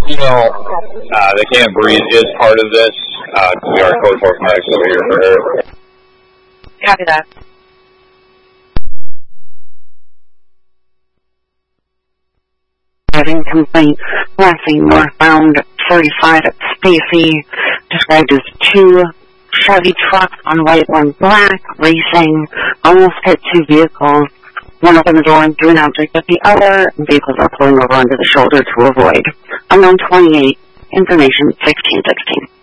The Can't Breathe is part of this. We are code for medics over here for her. Copy that. Driving complaint, crossing northbound 45 at Stacy, described as two Chevy trucks on white, one black, racing, almost hit two vehicles. One opened the door and threw an object at the other. Vehicles are pulling over onto the shoulder to avoid. Unknown 28, information 1616.